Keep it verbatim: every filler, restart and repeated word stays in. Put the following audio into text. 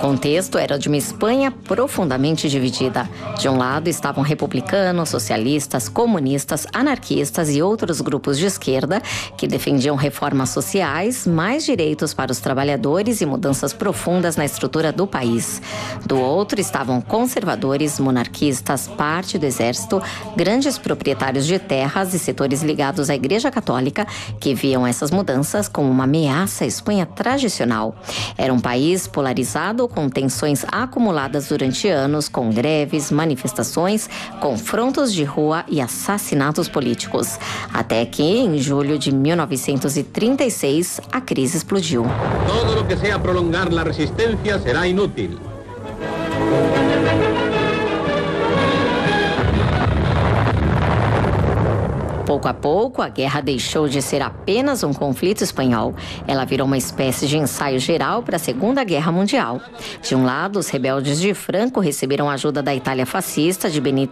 contexto era de uma Espanha profundamente dividida. De um lado estavam republicanos, socialistas, comunistas, anarquistas e outros grupos de esquerda que defendiam reformas sociais, mais direitos para os trabalhadores e mudanças profundas na estrutura do país. Do outro estavam conservadores, monarquistas, parte do exército, grandes proprietários de terras e setores ligados à Igreja Católica que viam essas mudanças como uma ameaça à Espanha tradicional. Era um país polarizado com tensões acumuladas durante anos, com greves, manifestações, confrontos de rua e assassinatos políticos. Até que, em julho de mil novecentos e trinta e seis, a crise explodiu. Todo lo que sea prolongar la resistencia será inútil. Pouco a pouco, a guerra deixou de ser apenas um conflito espanhol. Ela virou uma espécie de ensaio geral para a Segunda Guerra Mundial. De um lado, os rebeldes de Franco receberam ajuda da Itália fascista de Benito